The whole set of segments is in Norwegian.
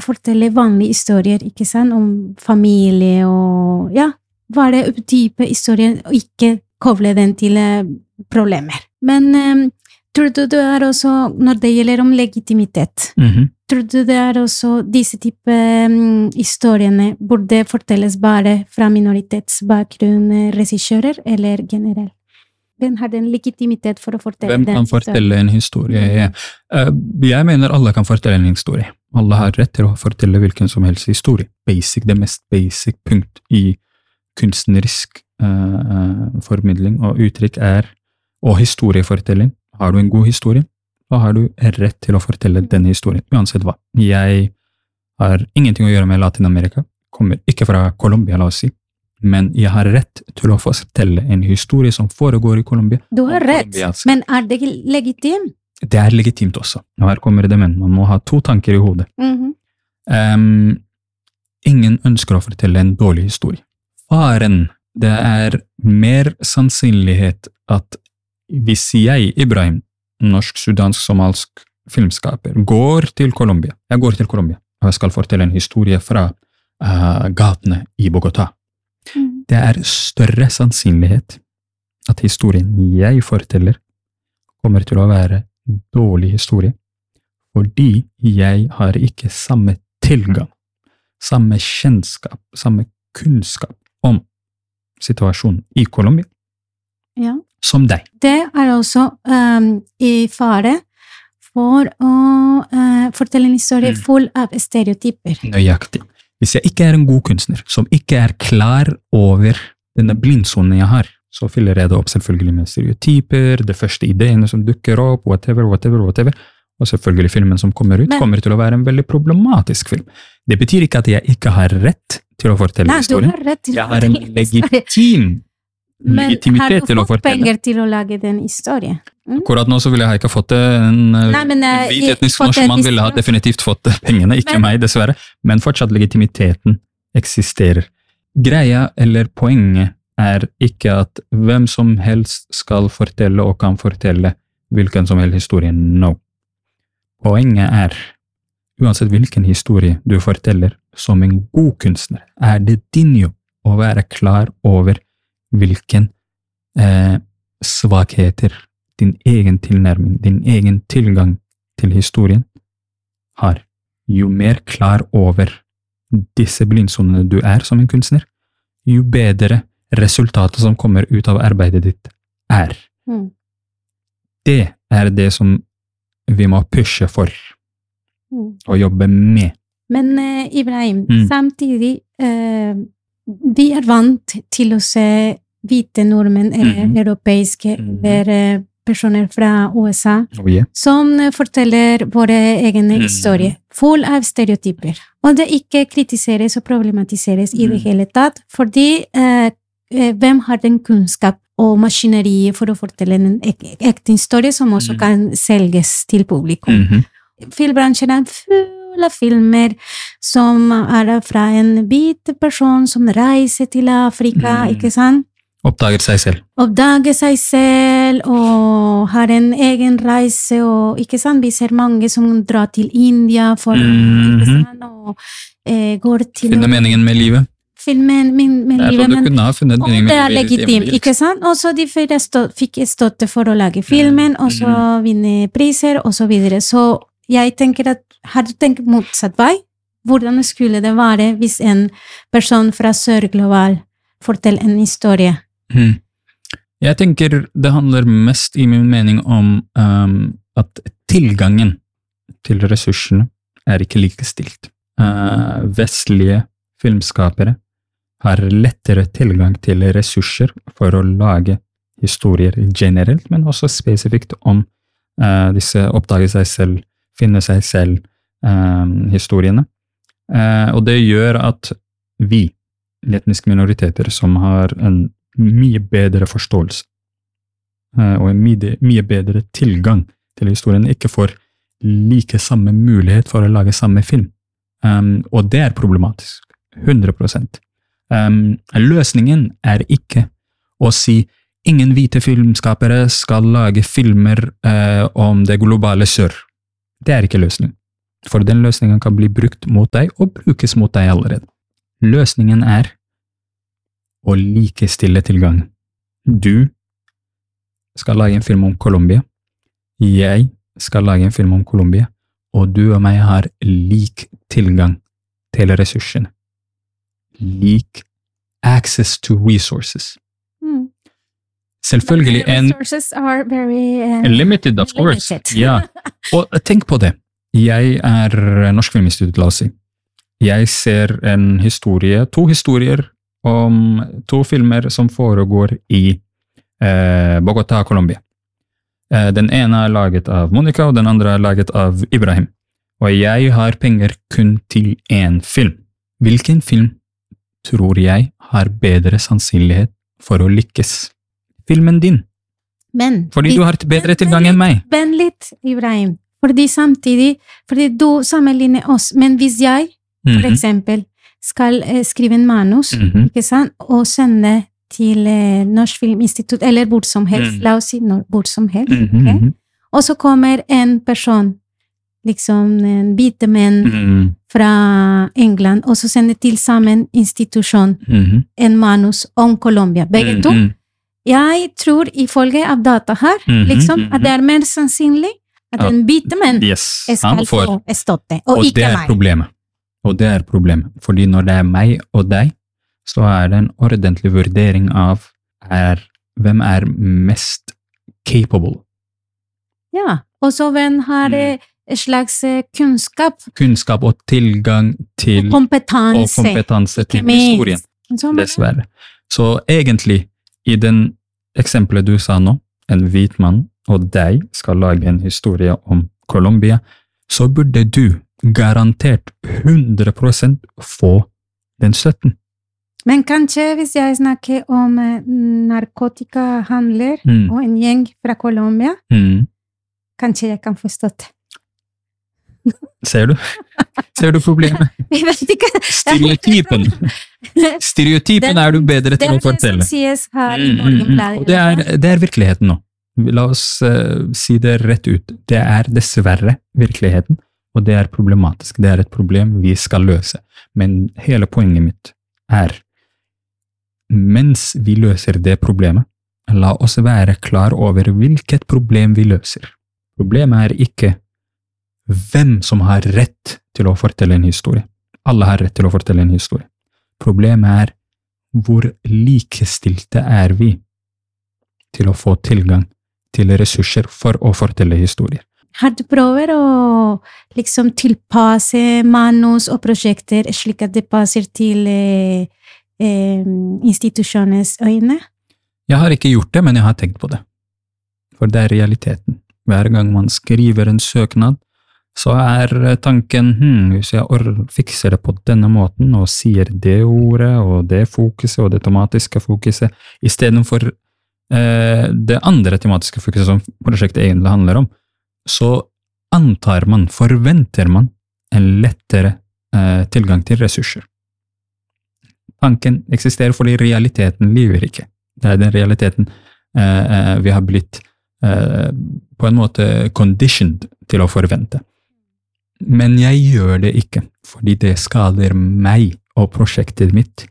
fortelle vanlige historier, ikke sant, om familie og, ja, bare type historier, og ikke koble den til problemer. Men tror du det også, når det gjelder om legitimitet, tror du det også disse type historiene burde fortelles bare fra minoritetsbakgrunn regissører, eller generelt? Hvem har den legitimitet for å fortelle den historien? Hvem kan fortelle en historie? Jeg mener alle kan fortelle en historie. Alle har rett til å fortelle hvilken som helst historie. Det mest basic punkt i kunstnerisk formidling og uttrykk og historiefortelling. Har du en god historie, da har du rett til å fortelle denne historien, uansett hva. Jeg har ingenting å gjøre med Latinamerika, kommer ikke fra Colombia, la oss si, men jeg har rett til å fortelle en historie som foregår i Colombia. Du har rett, men det legitimt? Det legitimt også. Og her kommer det, men man må ha 2 tanker i hodet. Ingen ønsker å fortelle en dårlig historie. Faren, det mer sannsynlighet at hvis jeg, Ibrahim, norsk-sudansk-somalsk filmskaper, går til Colombia, og jeg skal fortelle en historie fra gatene i Bogotá. Det større sannsynlighet at historien jeg forteller kommer til å være dårlig historie, fordi jeg har ikke samme tilgang, samme kjennskap, samme kunnskap om situasjonen i Colombia, som deg. Det også i fare for å fortelle en historie full av stereotyper. Nøyaktig. Hvis jeg ikke en god kunstner, som ikke klar over denne blindsonen jeg har, så fyller jeg det opp selvfølgelig med stereotyper, de første ideene som dukker opp, whatever, og selvfølgelig filmen som kommer ut, kommer til å være en veldig problematisk film. Det betyr ikke at jeg ikke har rett til å fortelle historien. Du har rett til jeg har en legitimitet til å fortelle. Men har du fått penger til å lage den historien? Akkurat nå så ville jeg ikke fått det. En hvit etnisk norskmann ville ha definitivt fått pengene, ikke meg dessverre, men fortsatt legitimiteten eksisterer. Greia eller poenget ikke at hvem som helst skal fortelle og kan fortelle hvilken som helst historie, no. Poenget uansett hvilken historie du forteller som en god kunstner, det din jobb å være klar over hvilken svakheter din egen tilnærming, din egen tilgang til historien har. Jo mer klar over disse blindsonene du som en kunstner, jo bedre resultatet som kommer ut av arbeidet ditt Det det som vi må pushe for og jobbe med. Men Ibrahim, samtidig vi vant til å se hvite nordmenn eller europeiske eller personer fra USA som forteller våre egne historier, full av stereotyper. Og det ikke kritiseres og problematiseres i det hele tatt, fordi hvem har den kunnskap og maskineriet for å fortelle en ekte historie som også kan selges til publikum. Filmbransjen full av filmer som fra en hvit person som reiser til Afrika, ikke sant? Oppdager seg selv og har en egen reise, og ikke sant? Vi ser mange som drar til India for ikke sant? Og går til finne meningen med livet. Med livet, men det legitimt, ikke sant? Og så de fikk støtte for å lage filmen, og så vinne priser, og så videre. Så jeg tenker at, har du tenkt motsatt vei? Hvordan skulle det være hvis en person fra Sør-Global forteller en historie? Jeg tenker det handler mest i min mening om at tilgangen til ressursene ikke likestilt. Vestlige filmskapere har lettere tilgang til ressurser for å lage historier generelt, men også spesifikt om disse oppdage seg selv, finne seg selv historiene. Og det gjør at vi, etniske minoriteter, som har en mye bedre forståelse og en mye bedre tilgang til historien, ikke får like samme mulighet for å lage samme film. Og det problematisk, 100%. Løsningen ikke å si ingen hvite filmskapere skal lage filmer om det globale sør. Det ikke løsningen. For den løsningen kan bli brukt mot deg, og brukes mot deg allerede. Løsningen å likestille tilgang. Du skal lage en film om Colombia. Jeg skal lage en film om Colombia. Og du og meg har lik tilgang til ressursene. Lik access to resources. Selvfølgelig resources are very limited, of course. Ja. Og tenk på det. Jeg Norsk Filminstitutt, la oss si. Jeg ser en historie, 2 historier om 2 filmer som foregår i Bogotá, Colombia. Den ene laget av Monica, og den andre laget av Ibrahim. Og jeg har penger kun til 1 film. Hvilken film tror jeg har bedre sannsynlighet for å lykkes? Filmen din. Men, fordi du har bedre tilgang enn meg. Vent litt, Ibrahim. Fordi du sammenligner oss. Men hvis jeg, for eksempel, skal skrive en manus, ikke sant, og sende til Norsk Filminstitutt, eller hvor som helst, la oss si hvor som helst, okay? Og så kommer en person, liksom en hvite menn fra England, og så sender til samme institusjon en manus om Colombia. Begge to. Jeg tror, ifølge av data her, liksom, at det mer sannsynlig at en hvite menn skal få støtte, og ikke meg. Og det er problemet. Fordi når det meg og deg, så det en ordentlig vurdering av hvem mest capable. Ja, og så hvem har en slags kunnskap. Kunnskap og tilgang til kompetanse til historien. Dessverre. Så egentlig, i den eksempelet du sa nå, en hvit mann og deg skal lage en historie om Colombia, så burde du garantert 100% få den støtten. Men kanskje hvis jeg snakker om narkotikahandler og en gjeng fra Colombia, kanskje jeg kan få støtte. Ser du? Ser du problemet? Jeg vet ikke. Stereotypen du bedre til å fortelle. Det sies her i Morgenbladet. Og det virkeligheten nå. La oss si det rett ut. Det dessverre virkeligheten, og det problematisk. Det et problem vi skal løse. Men hele poenget mitt mens vi løser det problemet, la oss være klar over hvilket problem vi løser. Problemet ikke hvem som har rett til å fortelle en historie. Alle har rett til å fortelle en historie. Problemet hvor likestilte vi til å få tilgang til ressurser for å fortelle historier. Har du prøvd å liksom tilpasse manus og prosjekter slik at det passer til institusjonens øyne? Jeg har ikke gjort det, men jeg har tenkt på det. For det realiteten. Hver gang man skriver en søknad, så tanken, hvis jeg fikser det på denne måten, og sier det ordet, og det fokuset, og det tematiske fokuset, i stedet for det andre tematiske fokuset som prosjektet egentlig handler om, så forventer man en lettere tilgang til ressurser. Tanken eksisterer fordi realiteten lyver ikke. Det den realiteten vi har blitt på en måte conditioned til å forvente. Men jeg gjør det ikke, fordi det skader meg og prosjektet mitt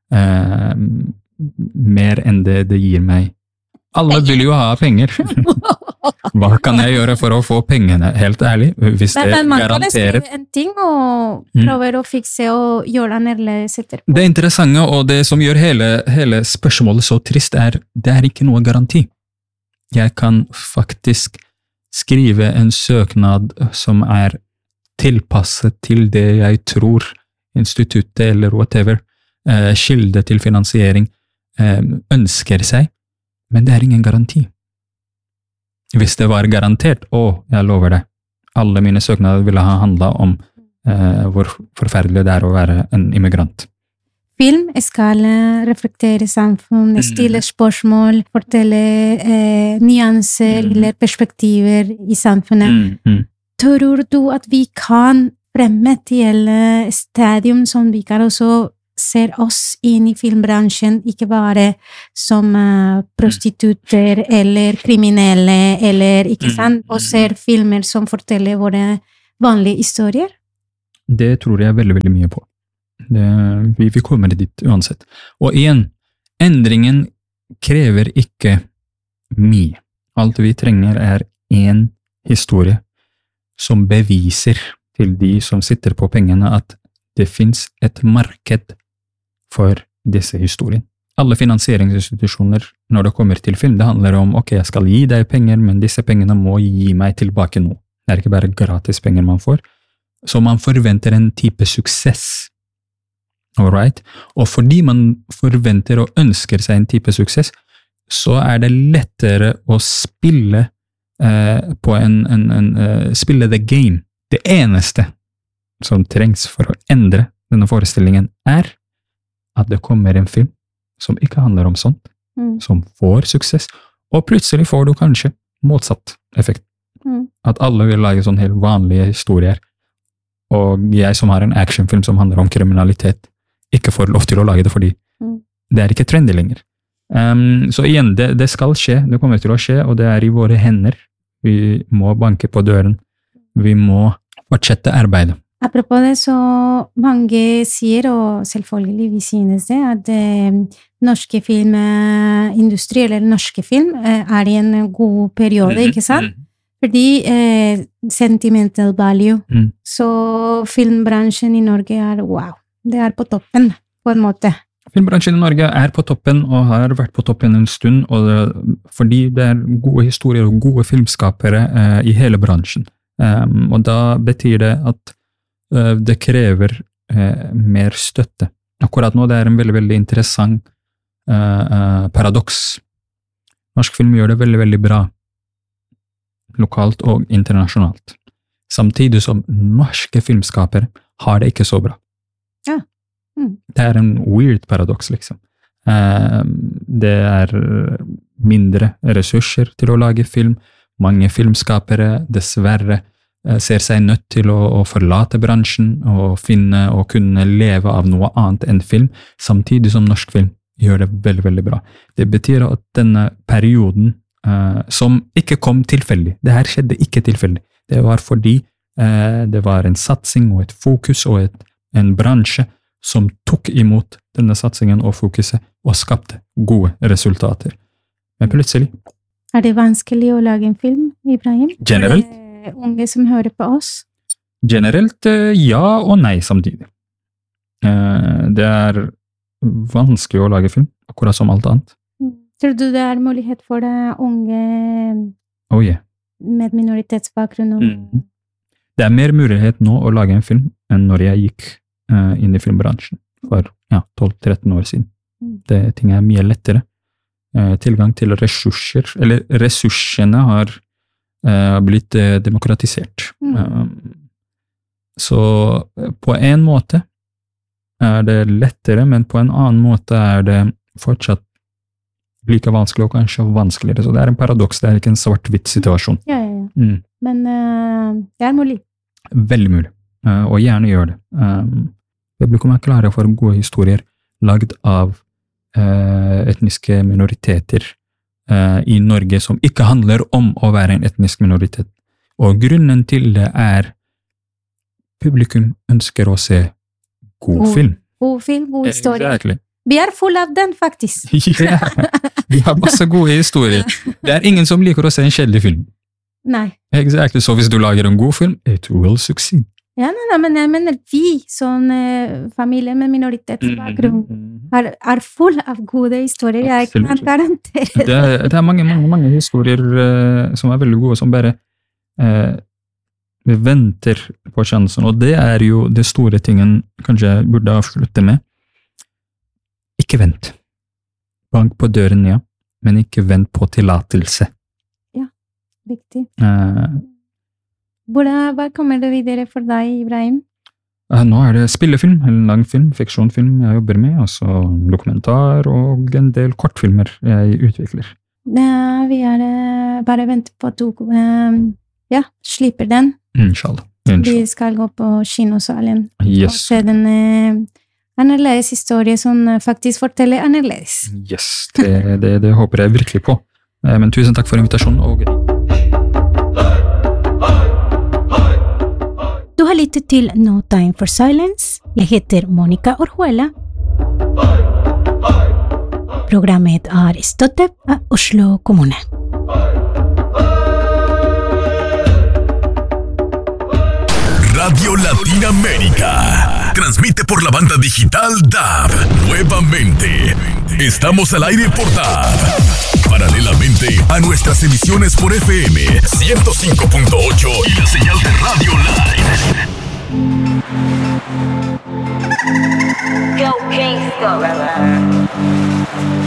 mer enn det gir meg. Alle vil jo ha penger. Hva kan jeg gjøre for å få pengene? Helt ærlig, hvis det men man garanterer. Kan skrive en ting og prøve å fikse og gjøre annerledes etterpå. Det interessante og det som gjør hele spørsmålet så trist det ikke noe garanti. Jeg kan faktisk skrive en søknad som tilpasset til det jeg tror instituttet eller whatever, kilde til finansiering ønsker seg, men det ingen garanti. Hvis det var garantert, jeg lover det, alle mine søknader ville ha handlet om hvor forferdelig det å være en immigrant. Film skal reflektere samfunn, stille spørsmål, fortelle nyanser eller perspektiver i samfunnet. Tror du at vi kan fremme til stadium som vi kan også ser oss inn i filmbransjen, ikke bare som prostitutter eller kriminelle, eller ikke sant, og ser filmer som forteller våre vanlige historier? Det tror jeg veldig, veldig mye på. Vi kommer dit uansett. Og igjen, endringen krever ikke mye. Alt vi trenger en historie som beviser til de som sitter på pengene at det finnes et marked for disse historiene. Alle finansieringsinstitusjoner, når det kommer til film, det handler om, ok, jeg skal gi deg penger, men disse pengene må gi meg tilbake nå. Det er ikke bare gratis penger man får. Så man forventer en type suksess. Alright? Og fordi man forventer og ønsker seg en type suksess, så det lettere å spille spille the game. Det eneste som trengs for å endre denne forestillingen at det kommer en film som ikke handler om sånt, som får suksess, og plutselig får du kanskje motsatt effekt. At alle vil lage sånne helt vanlige historier, og jeg som har en actionfilm som handler om kriminalitet, ikke får lov til å lage det fordi det ikke trendy lenger. Så igjen, det skal skje, det kommer til å skje, og det i våre hender. Vi må banke på døren. Vi må fortsette arbeidet. Apropos det, så mange sier, og selvfølgelig vi synes det, at norske filmindustri, eller norske film, I en god periode, ikke sant? Fordi sentimental value. Så filmbransjen I Norge wow, det på toppen, på en måte. Filmbransjen I Norge på toppen, og har vært på toppen en stund, og fordi det gode historier og gode filmskapere I hele bransjen. Og da betyr det at det krever mer støtte. Akkurat nå det en veldig, veldig interessant paradoks. Norsk film gjør det veldig, veldig bra, lokalt og internasjonalt. Samtidig som norske filmskapere har det ikke så bra. Ja. Det en weird paradoks, liksom. Det mindre ressurser til å lage film. Mange filmskapere, dessverre, ser seg nødt til å forlate bransjen og finne og kunne leve av noe annet enn film, samtidig som norsk film gjør det veldig, veldig bra. Det betyr at denne perioden, som ikke kom tilfeldig, det her skjedde ikke tilfeldig, det var fordi det var en satsing og et fokus og en bransje som tok imot denne satsingen og fokuset og skapte gode resultater. Men plutselig det vanskelig å lage en film, Ibrahim? Generelt? Unge som hører på oss? Generelt ja og nei samtidig. Det vanskelig å lage film, akkurat som alt annet. Tror du det mulighet for unge med minoritetsbakgrunn? Det mer mulighet nå å lage en film enn når jeg gikk inn I filmbransjen for 12-13 år siden. Ting mye lettere. Tilgang til ressurser, eller ressursene har blitt demokratisert. Så på en måte det lettere, men på en annen måte det fortsatt like vanskelig og kanskje vanskeligere. Så det en paradoks, det ikke en svart-hvitt situasjon. Ja. Men det mulig. Veldig mulig, og gjerne gjør det. Publikum klare for gode historier lagd av etniske minoriteter I Norge som ikke handler om å være en etnisk minoritet. Og grunnen til det publikum ønsker å se god film. God film, god historie. Exactly. Vi full av den, faktisk. Ja, vi har masse gode historier. Det ingen som liker å se en kjedelig film. Nei. Exactly, så hvis du lager en god film, it will succeed. Ja, men jeg mener vi, som familie med minoritetsbakgrunn, full av gode historier. Jeg kan garantere. Det mange historier som veldig gode, som bare vi venter på sjansen, og det jo det store tingen kanskje jeg burde avslutte med. Ikke vent. Bank på døren, ja, men ikke vent på tillatelse. Ja, viktig. Hva kommer det videre for deg, Ibrahim? Nå det spillefilm, en lang film, fiksjonfilm jeg jobber med, altså dokumentar og en del kortfilmer jeg utvikler. Vi bare venter på at du slipper den. Inshallah. Vi skal gå på kinosalen og se den annerledes historie som faktisk forteller annerledes. Yes, det håper jeg virkelig på. Men tusen takk for invitasjonen, og har lyttet til No Time for Silence. Jeg heter Monica Orjuela. Programmet er støttet av Oslo kommune. Radio Latinoamérica. Transmite por la banda digital DAB. Nuevamente. Estamos al aire por DAB. Paralelamente a nuestras emisiones por FM 105.8 y la señal de Radio Live. Go Kingston.